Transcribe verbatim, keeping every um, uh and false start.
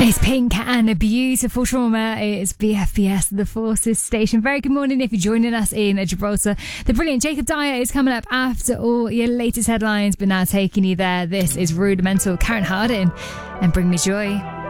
It's Pink and a beautiful Trauma. It's B F B S, the Forces station. Very good morning if you're joining us in Gibraltar. The brilliant Jacob Dyer is coming up after all your latest headlines, but now taking you there. This is Rudimental, Karen Harding, and Bring Me Joy.